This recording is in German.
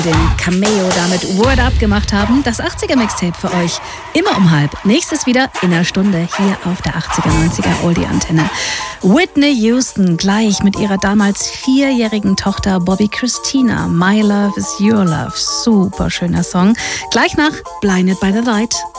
den Cameo damit Word Up gemacht haben. Das 80er-Mixtape für euch. Immer um 12:30. Nächstes wieder in einer Stunde hier auf der 80er-90er Oldie-Antenne. Whitney Houston gleich mit ihrer damals 4-jährigen Tochter Bobby Christina. My Love is Your Love. Super schöner Song. Gleich nach Blinded by the Light.